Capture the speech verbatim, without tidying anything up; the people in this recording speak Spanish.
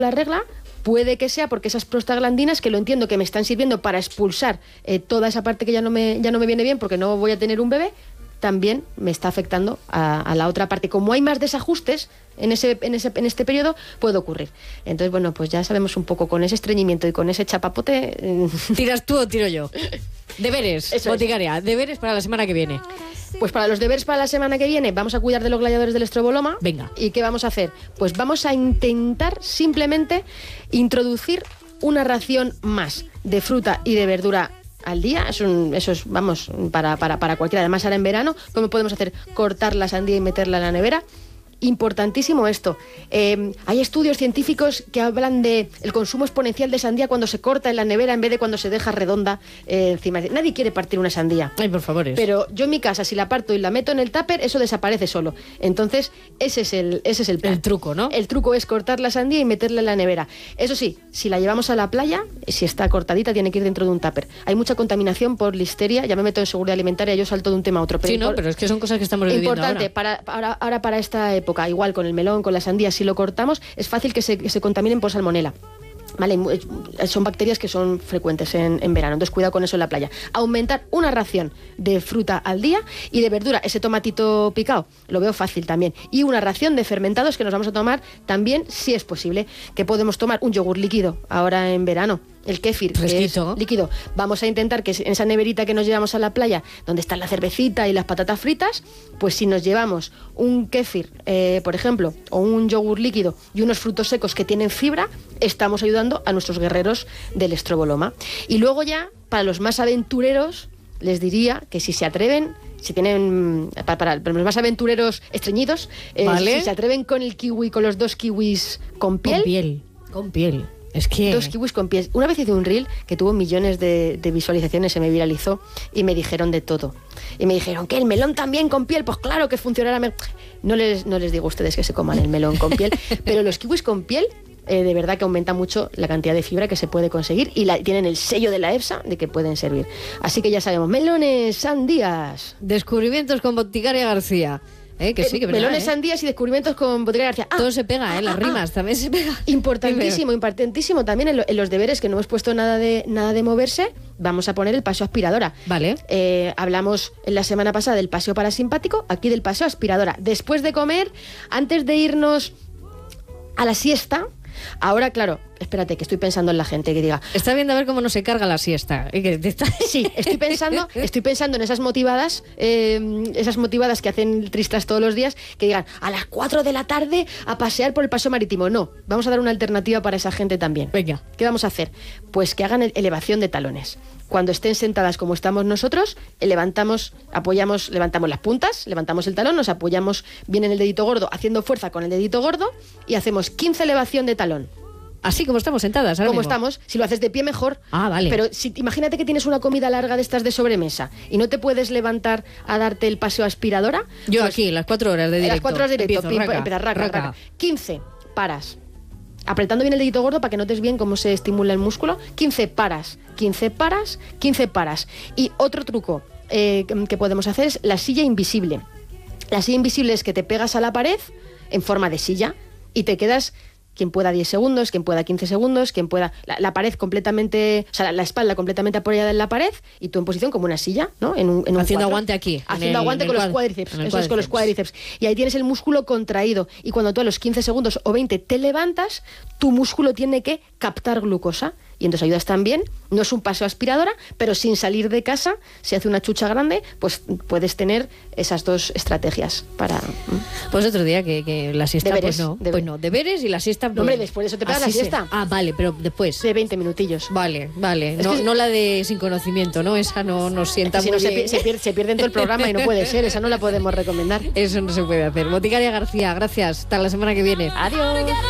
la regla, puede que sea porque esas prostaglandinas, que lo entiendo que me están sirviendo para expulsar eh, toda esa parte que ya no me ya no me viene bien porque no voy a tener un bebé, también me está afectando a, a la otra parte. Como hay más desajustes en ese, en ese en este periodo, puede ocurrir. Entonces, bueno, pues ya sabemos un poco, con ese estreñimiento y con ese chapapote... Eh... ¿Tiras tú o tiro yo? Deberes, Eso boticaria, es. Deberes para la semana que viene. Pues para los deberes para la semana que viene vamos a cuidar de los gladiadores del estroboloma. Venga. ¿Y qué vamos a hacer? Pues vamos a intentar simplemente introducir una ración más de fruta y de verdura al día. Es un, eso es, vamos, para, para, para cualquiera. Además, ahora en verano, ¿cómo podemos hacer? Cortar la sandía y meterla en la nevera. Importantísimo esto. Eh, hay estudios científicos que hablan de el consumo exponencial de sandía cuando se corta en la nevera en vez de cuando se deja redonda eh, encima. Nadie quiere partir una sandía. Ay, por favor. Pero yo en mi casa, si la parto y la meto en el tupper, eso desaparece solo. Entonces, ese es el, ese es el plan. El truco, ¿no? El truco es cortar la sandía y meterla en la nevera. Eso sí, si la llevamos a la playa, si está cortadita, tiene que ir dentro de un tupper. Hay mucha contaminación por listeria. Ya me meto en seguridad alimentaria, yo salto de un tema a otro. Pero sí, no, pero es que son cosas que estamos viviendo importante ahora. Para, para, ahora para esta época, igual con el melón, con la sandía, si lo cortamos, es fácil que se, que se contaminen por salmonela. Vale, son bacterias que son frecuentes en, en verano, entonces cuidado con eso en la playa. Aumentar una ración de fruta al día y de verdura, ese tomatito picado, lo veo fácil también. Y una ración de fermentados que nos vamos a tomar también, si es posible, que podemos tomar un yogur líquido ahora en verano. El kéfir, que es líquido. Vamos a intentar que en esa neverita que nos llevamos a la playa, donde está la cervecita y las patatas fritas, pues si nos llevamos un kéfir, eh, por ejemplo, o un yogur líquido y unos frutos secos que tienen fibra, estamos ayudando a nuestros guerreros del estroboloma. Y luego ya, para los más aventureros, les diría que si se atreven, si tienen, para, para, para los más aventureros estreñidos, eh, ¿vale? Si se atreven con el kiwi, con los dos kiwis con piel. Con piel, con piel. Es que... Dos kiwis con pies. Una vez hice un reel que tuvo millones de, de visualizaciones, se me viralizó y me dijeron de todo. Y me dijeron, ¿qué? ¿El melón también con piel? Pues claro que funcionará. Me... No les, no les digo a ustedes que se coman el melón con piel, pero los kiwis con piel, eh, de verdad que aumenta mucho la cantidad de fibra que se puede conseguir y la, tienen el sello de la EFSA de que pueden servir. Así que ya sabemos, melones, sandías. Descubrimientos con Boticaria García. Eh, que sí, que melones, verdad, ¿eh? sandías y descubrimientos con Boticaria García. Ah, todo se pega, ¿eh? Las ah, rimas ah, también se pega. Importantísimo, importantísimo. También en, lo, en los deberes, que no hemos puesto nada de nada de moverse, vamos a poner el paseo aspiradora. Vale. Eh, hablamos en la semana pasada del paseo parasimpático, aquí del paseo aspiradora. Después de comer, antes de irnos a la siesta, ahora, claro, espérate, que estoy pensando en la gente que diga... Está viendo a ver cómo no se carga la siesta. Sí, estoy pensando, estoy pensando en esas motivadas, eh, esas motivadas que hacen tristas todos los días, que digan, a las cuatro de la tarde a pasear por el paseo marítimo. No, vamos a dar una alternativa para esa gente también. Venga. ¿Qué vamos a hacer? Pues que hagan elevación de talones. Cuando estén sentadas como estamos nosotros, levantamos, apoyamos, levantamos las puntas, levantamos el talón, nos apoyamos bien en el dedito gordo, haciendo fuerza con el dedito gordo y hacemos quince elevación de talón. Así como estamos sentadas ahora Como mismo. estamos, si lo haces de pie mejor. Ah, vale. Pero si, imagínate que tienes una comida larga de estas de sobremesa y no te puedes levantar a darte el paseo aspiradora. Yo pues, aquí, las cuatro horas de directo. Las cuatro horas de directo. Empiezo, raca, Empezar, raca, raca. raca. quince, paras. Apretando bien el dedito gordo para que notes bien cómo se estimula el músculo. quince paras, quince paras, quince paras. Y otro truco eh, que podemos hacer es la silla invisible. La silla invisible es que te pegas a la pared en forma de silla y te quedas... Quien pueda diez segundos, quien pueda quince segundos, quien pueda... La, la pared completamente... O sea, la, la espalda completamente apoyada en la pared y tú en posición como una silla, ¿no? En un, en un Haciendo cuatro. aguante aquí. Haciendo el, aguante con los cuádriceps. Eso es con los cuádriceps. Y ahí tienes el músculo contraído. Y cuando tú a los quince segundos o veinte te levantas, tu músculo tiene que captar glucosa. Y entonces ayudas también. No es un paseo aspiradora, pero sin salir de casa, si hace una chucha grande, pues puedes tener esas dos estrategias para... Pues otro día que, que la siesta, deberes, pues no. Deberes. Pues no, deberes y la siesta... Pues, no, hombre, después de eso te pegas la siesta. Se... Ah, vale, pero después... De veinte minutillos. Vale, vale. Es No, que... no la de sin conocimiento, ¿no? Esa no nos sienta es que muy si no bien. Se, se, pierde, se pierde en todo el programa y no puede ser. Esa no la podemos recomendar. Eso no se puede hacer. Boticaria García, gracias. Hasta la semana que viene. Adiós.